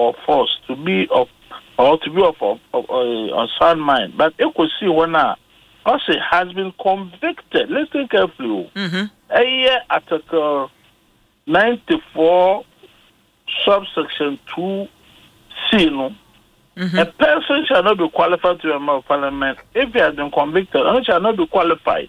or force to be of unsound mind. But you could see one also has been convicted. Listen carefully. Article 94, subsection 2C. No? A person shall not be qualified to be a member of parliament if he has been convicted, and shall not be qualified.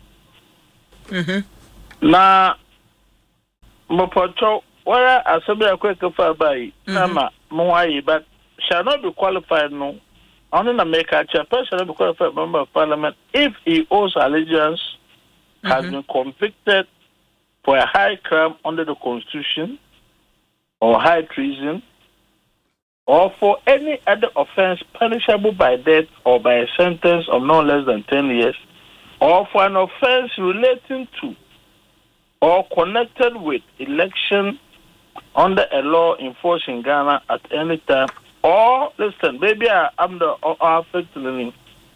Now, Mopoto, where assembly a quick fire by Nama Moai, but shall not be qualified. No, only the maker chairperson shall not be qualified member of parliament if he owes allegiance, has been convicted for a high crime under the Constitution or high treason, or for any other offense punishable by death or by a sentence of no less than 10 years, or for an offense relating to or connected with election under a law enforced in Ghana at any time, or, listen, maybe I'm the affected,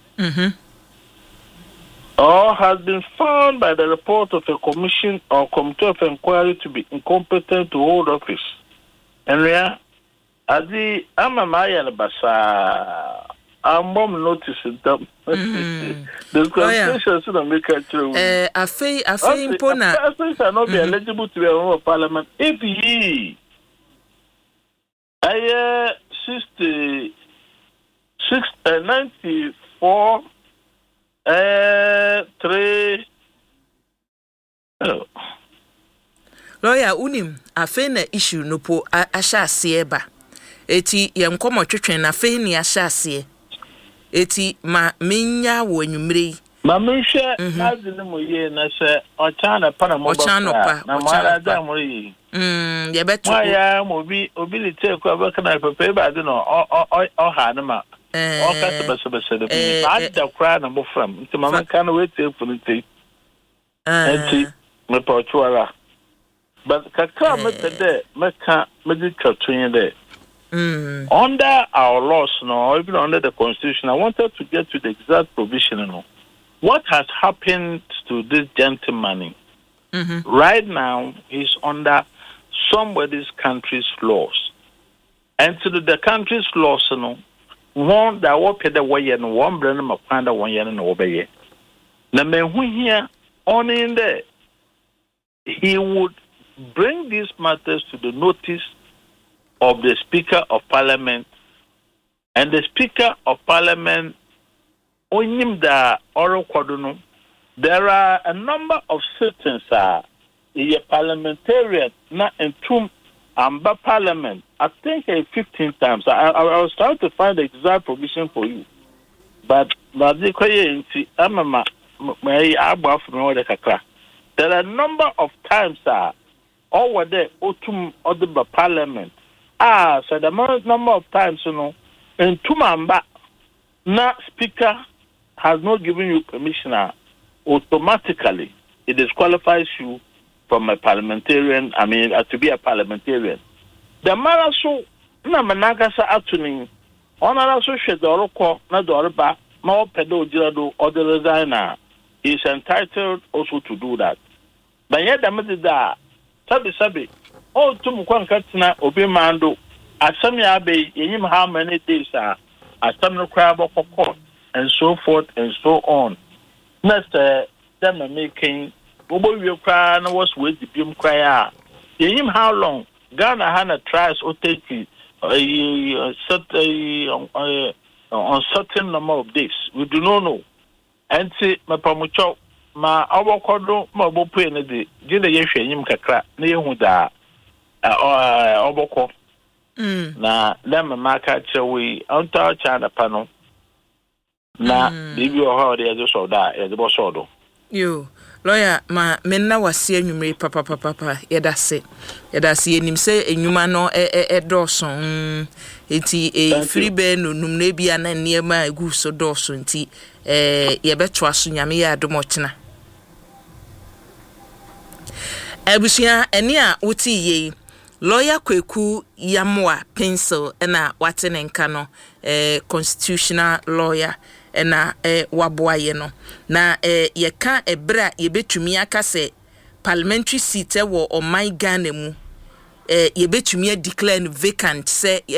or has been found by the report of a commission or committee of inquiry to be incompetent to hold office. And Adi, I'm a Mayan Basa. I'm noticing them. The constitution should make a true. A fee impona. Persons are not be eligible to be a member of parliament if he 94 3. Lawyer unim afe na issue no po asha ase ba. Eti yemkomo twetwen na afe ni asha ase. Eti ma menya wo anwumre. Ma menhwe nazine mo ye na se ocha na pa na mo ba. Na mara da mo yi. Ye beto. Ya mo bi obilite ko abaka na pepe ba de no o ha na ma. O ka se bese de. Ma da kra na mo fram. Nti mama kan we te funite. Eti me pa chuara. But kakra me pede me ka me di twatwen de. Under our laws, no, even under the Constitution, I wanted to get to the exact provision. No, what has happened to this gentleman? Right now, he's under somebody's country's laws, and to the country's laws, no, one that will pay the way and one brand of panda 1 year and obey. The man who here only in there, he would bring these matters to the notice of the Speaker of Parliament, and the Speaker of Parliament onim da oro kwadono. There are a number of citizens a parliamentarian na entum amba parliament. I think 15 times. I was trying to find the exact provision for you, but the koye nti amama mai agba for me the kakra. There are a number of times over there otum odeba parliament. So the number of times, you know, in Tumamba, na speaker has not given you permission, automatically it disqualifies you from a parliamentarian, to be a parliamentarian. The Maraso, na Managasa Atuning, Honorable Shedoroko, Nadorba, Mao Pedo Girado, or the resigner, is entitled also to do that. But yet, the Medida, Sabi. Oh, to Mukwankatina, Obimando, Asamia Bay, him how many days are Asam crab of court, and so forth and so on. Next, them making Obo will cry and was with the Pim cry. Him how long Ghana Hana tries or take on certain number of days. We do not know. And see, my Pamucho, my avocado, my bopu in the day, did a yesha him kakra, near Huda. Oboko na lema maka chewe onta chana pano na bibi oha de ezo soda e de bosodo yo lawyer ma menna wase anwumre papa yedase enim se enwuma no doso enti free be no numna bia na niema egu so doso enti yebeto aso nyame ya adomochena abusia eni a wuti ye Lawyer Kweku Yamwa Pencil na watene nka no constitutional lawyer na waboaye no na yeka ebra yebetumi aka se parliamentary seat wo o my Ghana mu yebetumi declare vacant se